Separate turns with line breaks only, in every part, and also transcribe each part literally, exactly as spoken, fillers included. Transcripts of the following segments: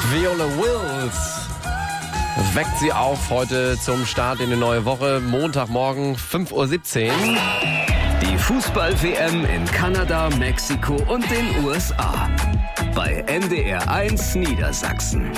Viola Wills weckt sie auf heute zum Start in die neue Woche. Montagmorgen, fünf Uhr siebzehn.
Die Fußball-W M in Kanada, Mexiko und den U S A. Bei N D R eins Niedersachsen.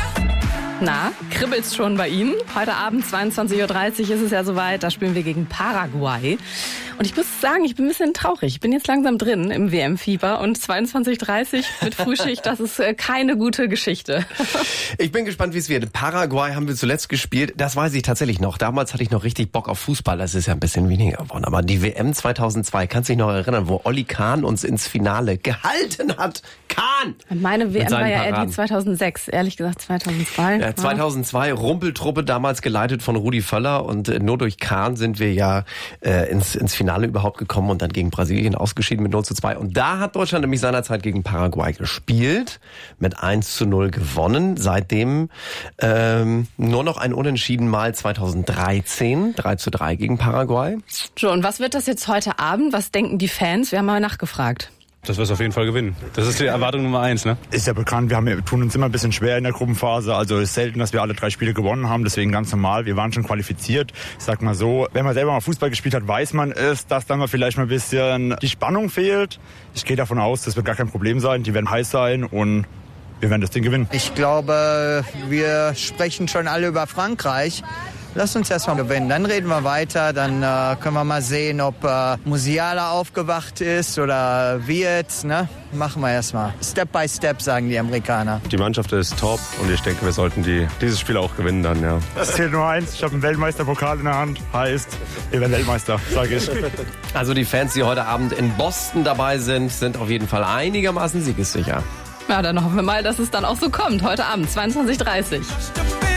Na, kribbelt's schon bei Ihnen? Heute Abend zweiundzwanzig Uhr dreißig ist es ja soweit, da spielen wir gegen Paraguay. Und ich muss sagen, ich bin ein bisschen traurig. Ich bin jetzt langsam drin im W M-Fieber und zweiundzwanzig Uhr dreißig mit Frühschicht, das ist keine gute Geschichte.
Ich bin gespannt, wie es wird. Paraguay haben wir zuletzt gespielt, das weiß ich tatsächlich noch. Damals hatte ich noch richtig Bock auf Fußball, das ist ja ein bisschen weniger geworden. Aber die W M zweitausendzwei, kannst du dich noch erinnern, wo Olli Kahn uns ins Finale gehalten hat? Kahn!
Meine W M war ja eher die zweitausendsechs, ehrlich gesagt zweitausendzwei.
Ja, zweitausendzwei, Rumpeltruppe, damals geleitet von Rudi Völler und äh, nur durch Kahn sind wir ja äh, ins, ins Finale überhaupt gekommen und dann gegen Brasilien ausgeschieden mit null zu zwei. Und da hat Deutschland nämlich seinerzeit gegen Paraguay gespielt, mit eins zu null gewonnen. Seitdem ähm, nur noch ein Unentschieden mal zweitausenddreizehn, drei zu drei gegen Paraguay.
So, und was wird das jetzt heute Abend? Was denken die Fans? Wir haben mal nachgefragt.
Dass wir es auf jeden Fall gewinnen. Das ist die Erwartung Nummer eins, ne?
Ist ja bekannt, wir, haben, wir tun uns immer ein bisschen schwer in der Gruppenphase. Also es ist selten, dass wir alle drei Spiele gewonnen haben. Deswegen ganz normal, wir waren schon qualifiziert. Ich sag mal so, wenn man selber mal Fußball gespielt hat, weiß man es, dass dann mal vielleicht mal ein bisschen die Spannung fehlt. Ich gehe davon aus, das wird gar kein Problem sein. Die werden heiß sein und wir werden das Ding gewinnen.
Ich glaube, wir sprechen schon alle über Frankreich. Lass uns erst mal gewinnen, dann reden wir weiter, dann äh, können wir mal sehen, ob äh, Musiala aufgewacht ist oder wird, ne? Machen wir erst mal. Step by Step, sagen die Amerikaner.
Die Mannschaft ist top und ich denke, wir sollten die, dieses Spiel auch gewinnen dann, ja.
Es zählt nur eins, ich habe einen Weltmeisterpokal in der Hand, heißt, wir werden Weltmeister, sage ich.
Also die Fans, die heute Abend in Boston dabei sind, sind auf jeden Fall einigermaßen siegessicher.
Ja, dann hoffen wir mal, dass es dann auch so kommt. Heute Abend, zweiundzwanzig Uhr dreißig.